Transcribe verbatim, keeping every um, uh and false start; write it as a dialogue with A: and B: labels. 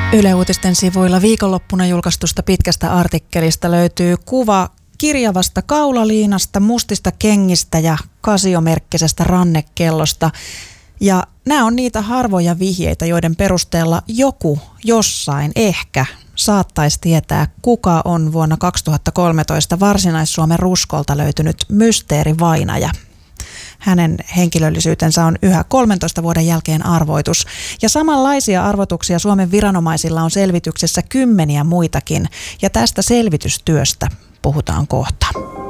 A: Yle Uutisten sivuilla viikonloppuna julkaistusta pitkästä artikkelista löytyy kuva kirjavasta kaulaliinasta, mustista kengistä ja kasiomerkkisestä rannekellosta. Ja nämä on niitä harvoja vihjeitä, joiden perusteella joku jossain ehkä saattaisi tietää, kuka on vuonna kaksituhattakolmetoista Varsinais-Suomen Ruskolta löytynyt mysteerivainaja. Hänen henkilöllisyytensä on yhä kolmentoista vuoden jälkeen arvoitus. Ja samanlaisia arvotuksia Suomen viranomaisilla on selvityksessä kymmeniä muitakin. Ja tästä selvitystyöstä puhutaan kohta.